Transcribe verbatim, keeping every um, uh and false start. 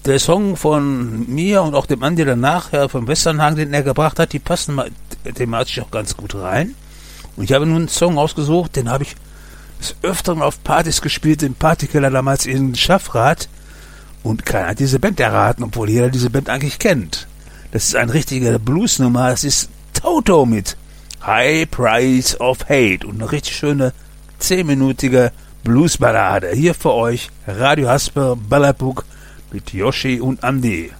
der Song von mir und auch dem Andi danach, ja, vom Westernhagen, den er gebracht hat, die passen mal thematisch auch ganz gut rein. Und ich habe nun einen Song ausgesucht, den habe ich des Öfteren auf Partys gespielt, den Partykeller damals in Schaffrath. Und keiner hat diese Band erraten, obwohl jeder diese Band eigentlich kennt. Das ist eine richtige Bluesnummer, das ist Toto mit High Price of Hate und eine richtig schöne zehnminütige Bluesballade. Hier für euch Radio Hasper Ballerbuck mit Yoshi und Andi.